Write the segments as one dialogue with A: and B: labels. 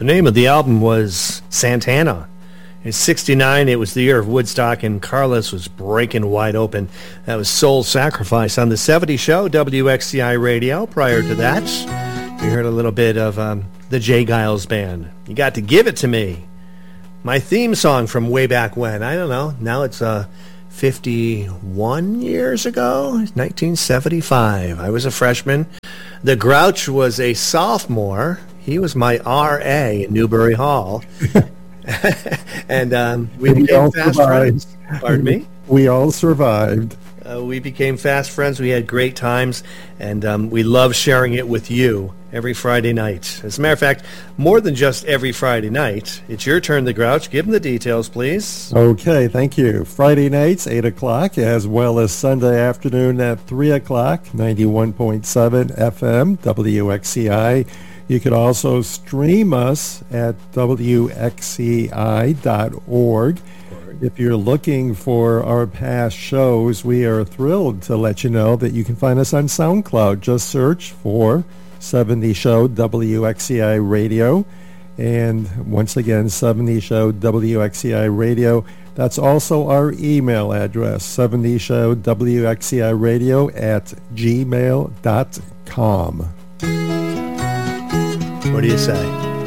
A: The name of the album was Santana. In '69, it was the year of Woodstock, and Carlos was breaking wide open. That was Soul Sacrifice on the 70 Show, WXCI Radio. Prior to that, we heard a little bit of the Jay Giles Band. You Got to Give It to Me. My theme song from way back when. I don't know. Now it's 51 years ago, 1975. I was a freshman. The Grouch was a sophomore. He was my RA at Newbury Hall. And we became fast friends. Pardon me?
B: We all survived.
A: We became fast friends. We had great times, and we love sharing it with you every Friday night. As a matter of fact, more than just every Friday night. It's your turn, The Grouch. Give them the details, please.
B: Okay, thank you. Friday nights, 8 o'clock, as well as Sunday afternoon at 3 o'clock, 91.7 FM, WXCI. You could also stream us at WXCI.org. If you're looking for our past shows, we are thrilled to let you know that you can find us on SoundCloud. Just search for 70 Show WXCI Radio. And once again, 70 Show WXCI Radio. That's also our email address, 70 Show WXCI Radio at gmail.com.
A: What do you say?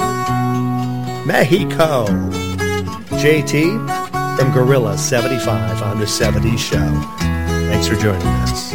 A: Mexico. JT from Gorilla 75 on the 70 Show. Thanks for joining us.